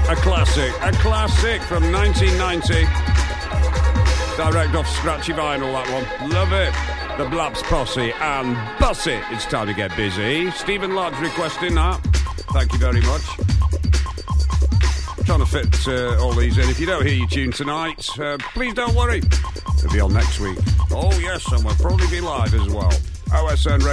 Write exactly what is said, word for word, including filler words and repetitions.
A classic, a classic from nineteen ninety. Direct off scratchy vinyl, that one. Love it. The Blaps Posse and Bus It. It's time to get busy. Stephen Lodge requesting that. Thank you very much. Trying to fit uh, all these in. If you don't hear your tune tonight, uh, please don't worry. It'll be on next week. Oh, yes, and we'll probably be live as well. O S N Radio.